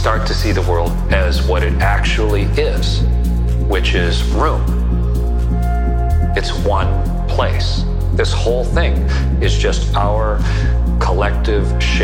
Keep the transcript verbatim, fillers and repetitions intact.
start to see the world as what it actually is, which is room. It's one place. This whole thing is just our collective shape.